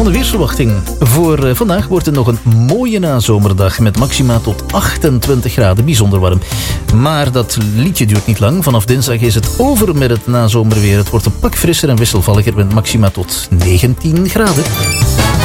de weersverwachting. Voor vandaag wordt het nog een mooie nazomerdag met maxima tot 28 graden, bijzonder warm. Maar dat liedje duurt niet lang. Vanaf dinsdag is het over met het nazomerweer. Het wordt een pak frisser en wisselvalliger met maxima tot 19 graden.